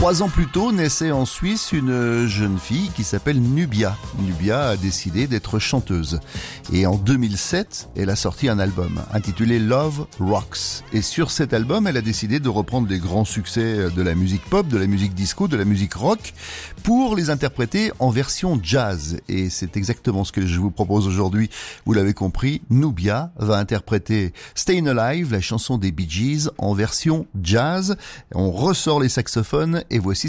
3 ans plus tôt, naissait en Suisse une jeune fille qui s'appelle Nubia. Nubia a décidé d'être chanteuse. Et en 2007, elle a sorti un album intitulé Love Rocks. Et sur cet album, elle a décidé de reprendre les grands succès de la musique pop, de la musique disco, de la musique rock, pour les interpréter en version jazz. Et c'est exactement ce que je vous propose aujourd'hui. Vous l'avez compris, Nubia va interpréter Stayin' Alive, la chanson des Bee Gees, en version jazz. On ressort les saxophones et voici